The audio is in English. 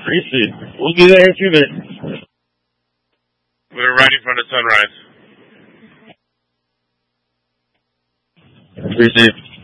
Appreciate it. We'll be there in a few minutes. We're right in front of sunrise. Appreciate it.